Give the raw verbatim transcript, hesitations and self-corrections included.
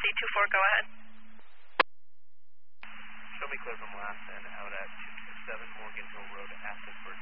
two four, go ahead. Show me clear from last and out at two two seven Morgan Hill Road, Assettsburg.